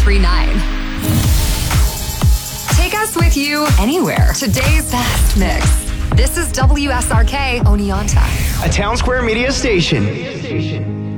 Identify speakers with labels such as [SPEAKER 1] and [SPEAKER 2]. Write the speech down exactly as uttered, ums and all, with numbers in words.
[SPEAKER 1] three nine. Take us with you anywhere. Today's Fast Mix. This is W S R K Oneonta.
[SPEAKER 2] A Town Square Media station.